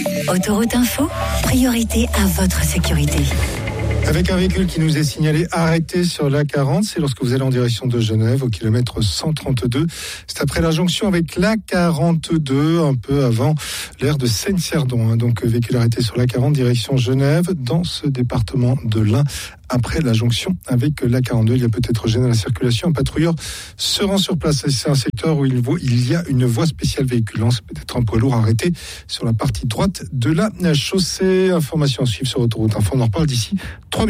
Autoroute Info, priorité à votre sécurité. Avec un véhicule qui nous est signalé arrêté sur l'A40, c'est lorsque vous allez en direction de Genève, au kilomètre 132. C'est après la jonction avec l'A42, un peu avant l'aire de Seine-Cerdon. Donc, véhicule arrêté sur l'A40, direction Genève, dans ce département de l'Ain. Après la jonction avec l'A42, il y a peut-être gêne à la circulation. Un patrouilleur se rend sur place. C'est un secteur où il y a une voie spéciale véhiculant. C'est peut-être un poids lourd arrêté sur la partie droite de la chaussée. Information à suivre sur Autoroute Info. On en reparle d'ici 3 minutes.